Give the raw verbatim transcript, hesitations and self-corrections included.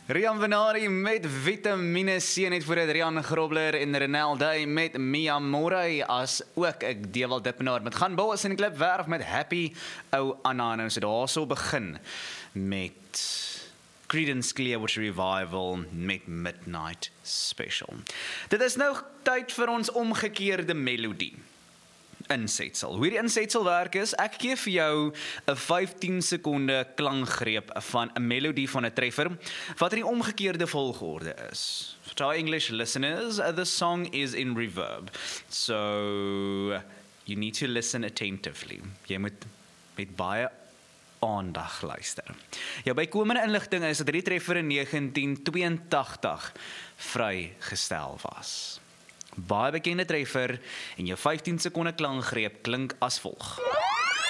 Rian Venari met Vitamine C net voor het Rian Grobler en Renel Day met Mia Morey as ook ek Dewald Dippenaar met gaan Boas in die klip werf met Happy ou Anano. So daar sal begin met Creedence Clearwater Revival met Midnight Special. Dit is nou tyd vir ons omgekeerde melodie. Insetsel. Hoe die insetsel werk is, ek gee vir jou 'n vyftien sekonde klankgreep van 'n melodie van 'n treffer, wat in die omgekeerde volgorde is. For our English listeners, the song is in reverb. So, you need to listen attentively. Jy moet met baie aandag luister. Jou bykomende inligting is dat die treffer in negentien tweeëntagtig vrygestel was. Baie bekende treffer en jou vyftien sekonde klankgreep klink as volg.